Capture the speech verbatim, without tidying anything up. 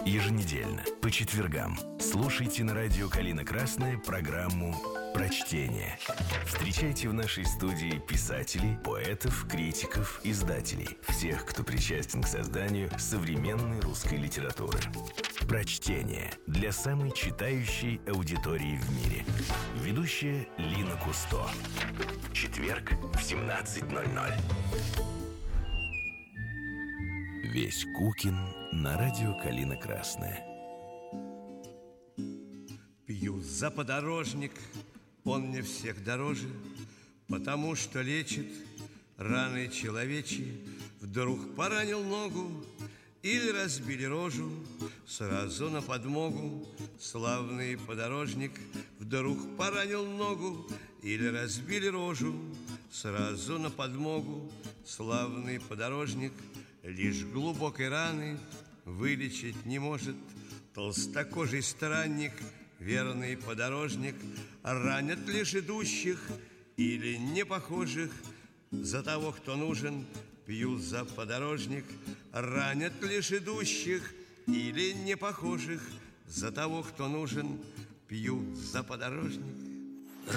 Еженедельно, по четвергам, слушайте на радио «Калина Красная» программу «Прочтение». Встречайте в нашей студии писателей, поэтов, критиков, издателей, всех, кто причастен к созданию современной русской литературы. «Прочтение» для самой читающей аудитории в мире. Ведущая Лина Кусто. Четверг в семнадцать ноль ноль. Весь Кукин на радио «Калина Красная». Пью за подорожник, он мне всех дороже, потому что лечит раны человечьи. Вдруг поранил ногу или разбили рожу, сразу на подмогу славный подорожник. Вдруг поранил ногу или разбили рожу, сразу на подмогу славный подорожник. Лишь глубокой раны вылечить не может толстокожий странник, верный подорожник. Ранят лишь идущих или непохожих, за того, кто нужен, пью за подорожник. Ранят лишь идущих или непохожих, за того, кто нужен, пью за подорожник.